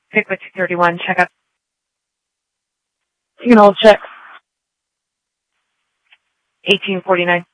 Pickwick 231, check up. You can hold check. 1849.